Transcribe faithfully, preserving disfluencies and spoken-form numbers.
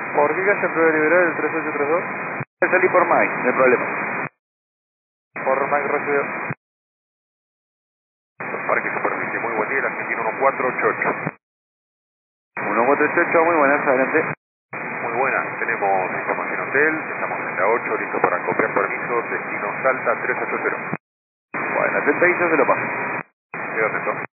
¿Por qué calle Florida Liberal el tres ocho tres dos? Salí por Mike, no hay problema. Por Mike recibido. Parque Superficie, muy buen día, el argentino uno cuatro ocho ocho. uno cuatro ocho ocho, muy buenas, adelante. Muy buenas, tenemos información hotel, estamos en la ocho, listo para copiar permisos, destino Salta tres ocho cero. Bueno, atenta y yo se lo paso. Quédate atento.